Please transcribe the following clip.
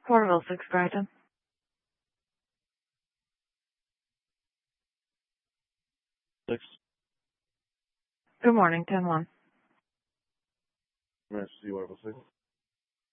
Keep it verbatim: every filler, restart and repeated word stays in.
Porterville, six Brighton. Six. Good morning, ten one. Let's see what it was.